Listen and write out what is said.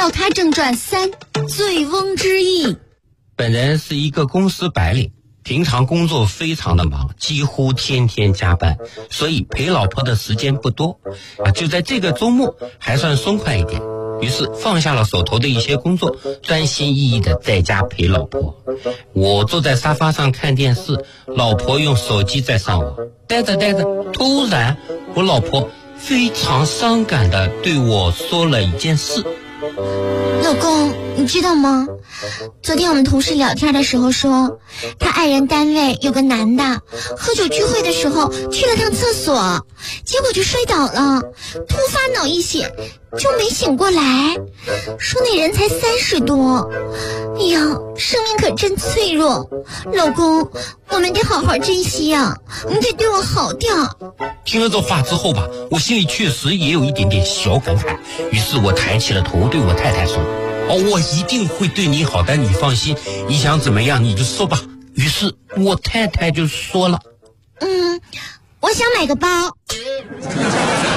笑他正传3，醉翁之意。 本人是一个公司白领，平常工作非常的忙，几乎天天加班，所以陪老婆的时间不多就在这个周末还算松快一点，于是放下了手头的一些工作，专心翼翼的在家陪老婆。我坐在沙发上看电视，老婆用手机在上网，待着，突然我老婆非常伤感的对我说了一件事。 老公，你知道吗？昨天我们同事聊天的时候说，他爱人单位有个男的喝酒聚会的时候去了趟厕所，结果就摔倒了，突发脑溢血就没醒过来，说那人才30多。哎呀，生命可真脆弱，老公，我们得好好珍惜呀，你得对我好点。 听了这话之后吧，我心里确实也有一点点小感慨，于是我抬起了头对我太太说，我一定会对你好的，你放心，你想怎么样你就说吧。于是我太太就说了， 我想买个包。